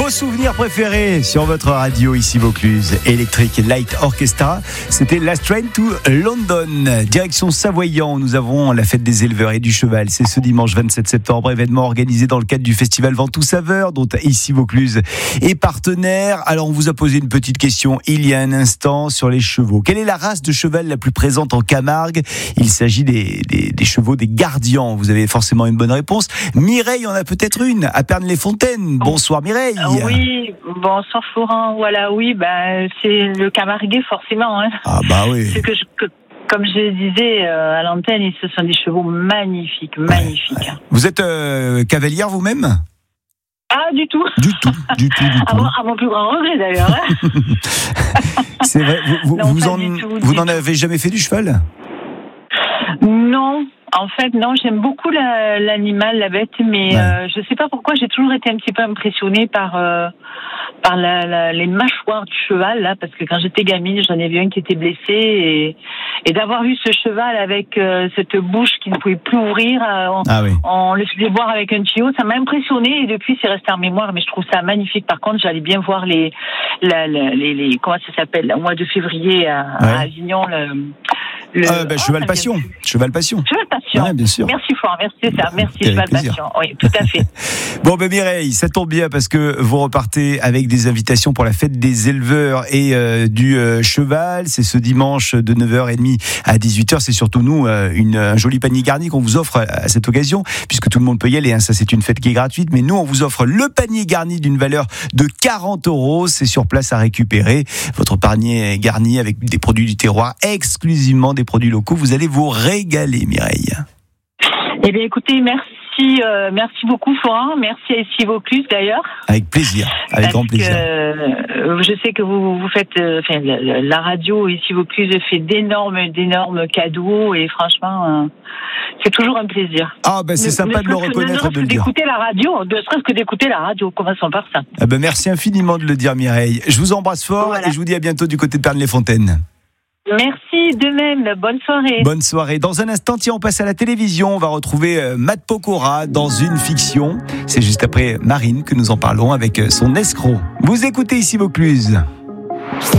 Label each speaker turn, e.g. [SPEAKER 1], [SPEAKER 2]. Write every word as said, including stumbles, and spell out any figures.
[SPEAKER 1] Vos souvenirs préférés sur votre radio, ici Vaucluse, Electric Light Orchestra. C'était Last Train to London. Direction Savoyant, nous avons la fête des éleveurs et du cheval. C'est ce dimanche vingt-sept septembre, événement organisé dans le cadre du festival Ventoux Saveur, dont ici Vaucluse est partenaire. Alors on vous a posé une petite question il y a un instant sur les chevaux. Quelle est la race de cheval la plus présente en Camargue? Il s'agit des, des, des chevaux des gardians. Vous avez forcément une bonne réponse. Mireille en a peut-être une, à Pernes-les-Fontaines. Bonsoir Mireille.
[SPEAKER 2] Oui, bonsoir Florent. Voilà, oui, ben, c'est le Camarguais forcément. Hein.
[SPEAKER 1] Ah bah oui.
[SPEAKER 2] C'est que je, que, comme je disais euh, à l'antenne, ce sont des chevaux magnifiques, magnifiques. Ouais, ouais.
[SPEAKER 1] Vous êtes euh, cavalière vous-même?
[SPEAKER 2] Ah, du tout.
[SPEAKER 1] Du tout, du tout, du tout.
[SPEAKER 2] À mon, à mon plus grand regret d'ailleurs. Hein.
[SPEAKER 1] C'est vrai, vous,
[SPEAKER 2] non,
[SPEAKER 1] vous, en,
[SPEAKER 2] tout,
[SPEAKER 1] vous n'en avez jamais fait du cheval?
[SPEAKER 2] Non. En fait, non, j'aime beaucoup la, l'animal, la bête, mais ouais. euh, je sais pas pourquoi, j'ai toujours été un petit peu impressionnée par euh, par la, la, les mâchoires du cheval, là, parce que quand j'étais gamine, j'en ai vu un qui était blessé, et, et d'avoir vu ce cheval avec euh, cette bouche qui ne pouvait plus ouvrir, euh, on, ah oui. on le faisait boire avec un tuyau, ça m'a impressionnée, et depuis, c'est resté en mémoire, mais je trouve ça magnifique. Par contre, j'allais bien voir les, la, la, les, les comment ça s'appelle, au mois de février à, ouais. à Avignon, le... Le...
[SPEAKER 1] Ah, ben, oh, cheval passion. Cheval passion.
[SPEAKER 2] Cheval passion.
[SPEAKER 1] Ouais, bien sûr.
[SPEAKER 2] Merci Florent, merci ça. Merci cheval passion. Oui, tout à fait.
[SPEAKER 1] Bon, ben Mireille, ça tombe bien parce que vous repartez avec des invitations pour la fête des éleveurs et euh, du euh, cheval. C'est ce dimanche de neuf heures trente à dix-huit heures. C'est surtout nous euh, une, un joli panier garni qu'on vous offre à, à cette occasion, puisque tout le monde peut y aller. Hein, ça, c'est une fête qui est gratuite. Mais nous, on vous offre le panier garni d'une valeur de quarante euros. C'est sur place à récupérer. Votre panier garni avec des produits du terroir, exclusivement des produits locaux. Vous allez vous régaler, Mireille.
[SPEAKER 2] Eh bien, écoutez, merci, euh, merci beaucoup, Florent. Merci à ici Vaucluse, d'ailleurs.
[SPEAKER 1] Avec plaisir, avec
[SPEAKER 2] Parce
[SPEAKER 1] grand plaisir.
[SPEAKER 2] Que, euh, je sais que vous, vous faites, euh, enfin, la, la radio ici Vaucluse fait d'énormes, d'énormes cadeaux, et franchement, euh, c'est toujours un plaisir.
[SPEAKER 1] Ah ben c'est ne, sympa ne de le reconnaître,
[SPEAKER 2] ne
[SPEAKER 1] de le dire.
[SPEAKER 2] D'écouter la radio, ne serait-ce que d'écouter la radio. Commençons par ça.
[SPEAKER 1] Ah ben merci infiniment de le dire, Mireille. Je vous embrasse fort voilà. Et je vous dis à bientôt du côté de Pernes-les-Fontaines.
[SPEAKER 2] Merci, de même. Bonne soirée.
[SPEAKER 1] Bonne soirée. Dans un instant, tiens, on passe à la télévision. On va retrouver euh, Matt Pokora dans une fiction. C'est juste après Marine que nous en parlons avec son escroc. Vous écoutez ici Vaucluse.